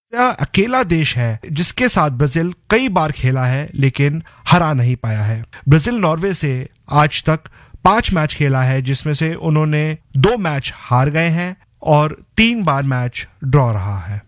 यह अकेला देश है जिसके साथ ब्राजील कई बार खेला है लेकिन हरा नहीं पाया है। ब्राजील नॉर्वे से आज तक 5 मैच खेला है जिसमें से उन्होंने 2 मैच हार गए हैं और 3 बार मैच ड्रॉ रहा है।